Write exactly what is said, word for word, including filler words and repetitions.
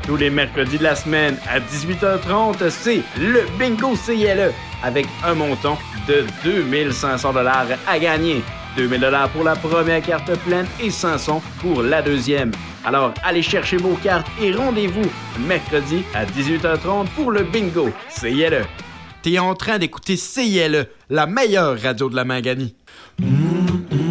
Tous les mercredis de la semaine à dix-huit heures trente, c'est le Bingo C I L E avec un montant de deux mille cinq cents dollars à gagner. deux mille dollars pour la première carte pleine et cinq cents pour la deuxième. Alors, allez chercher vos cartes et rendez-vous mercredi à dix-huit heures trente pour le Bingo C I L E. T'es en train d'écouter C I L E, la meilleure radio de la Manganie. Mmh, mmh.